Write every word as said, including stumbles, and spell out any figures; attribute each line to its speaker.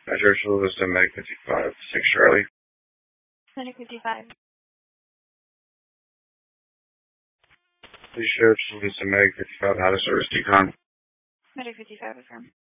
Speaker 1: Metro Chula Vista, Medic fifty-five, six Charlie.
Speaker 2: Medic fifty-five.
Speaker 1: Please share Chula Vista, Medic fifty-five, how to service decon.
Speaker 2: Medic fifty-five, affirm.